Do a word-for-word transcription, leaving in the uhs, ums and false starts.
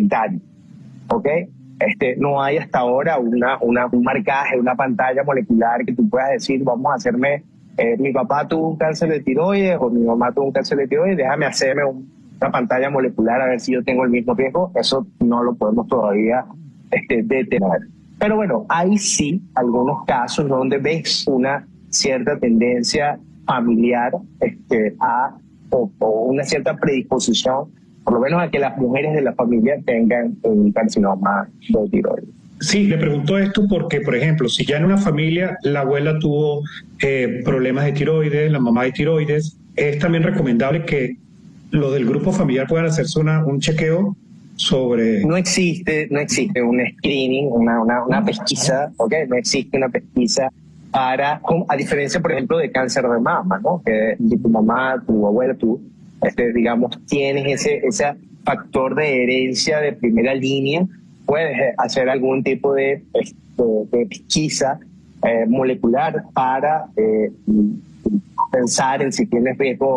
hereditario, ¿ok? Este, no hay hasta ahora una, una, un marcaje, una pantalla molecular que tú puedas decir, vamos a hacerme, eh, mi papá tuvo un cáncer de tiroides o mi mamá tuvo un cáncer de tiroides, déjame hacerme un, una pantalla molecular a ver si yo tengo el mismo riesgo. Eso no lo podemos todavía este, detener. Pero bueno, hay sí algunos casos donde ves una cierta tendencia familiar este, a, o, o una cierta predisposición, por lo menos a que las mujeres de la familia tengan un carcinoma de tiroides. Sí, le pregunto esto porque, por ejemplo, si ya en una familia la abuela tuvo eh, problemas de tiroides, la mamá de tiroides, es también recomendable que los del grupo familiar puedan hacerse una, un chequeo sobre... No existe, no existe un screening, una, una, una pesquisa, ¿ok? No existe una pesquisa para, a diferencia, por ejemplo, de cáncer de mama, ¿no? Que tu mamá, tu abuela, tú, este, digamos, tienes ese, ese factor de herencia de primera línea, puedes hacer algún tipo de, de, de pesquisa eh, molecular para eh, pensar en si tienes riesgo